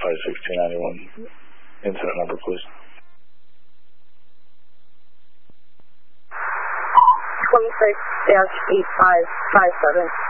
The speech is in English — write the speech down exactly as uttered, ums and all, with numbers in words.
five six two nine one. Incident number, please. twenty-six dash eight five five seven.